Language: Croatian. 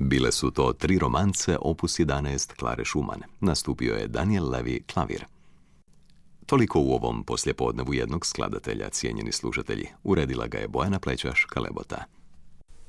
Bile su to 3 romance opus 11 Klare Schumann. Nastupio je Daniel Levy, klavir. Toliko u ovom poslijepodnevu jednog skladatelja, cijenjeni slušatelji. Uredila ga je Bojana Plećaš Kalebota.